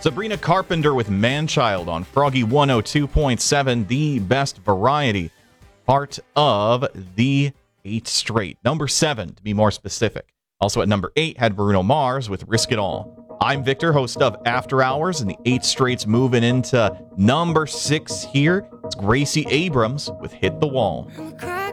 Sabrina Carpenter with Manchild on Froggy 102.7, the best variety part of the 8 Straight. Number 7, to be more specific. Also at number 8 had Bruno Mars with Risk It All. I'm Victor, host of After Hours, and the 8 Straight's moving into number 6 here. It's Gracie Abrams with Hit the Wall.